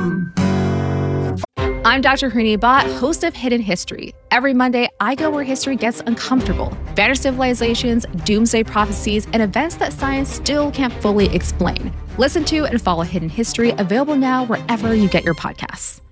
I'm Dr. Hooni Bhatt, host of Hidden History. Every Monday, I go where history gets uncomfortable. Vanished civilizations, doomsday prophecies, and events that science still can't fully explain. Listen to and follow Hidden History, available now wherever you get your podcasts.